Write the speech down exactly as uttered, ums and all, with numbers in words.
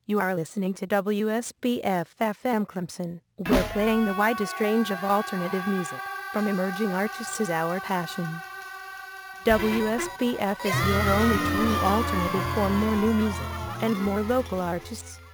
You are listening to W S B F F M Clemson. We're playing the widest range of alternative music. From emerging artists is our passion. W S B F is your only true alternative for more new music and more local artists.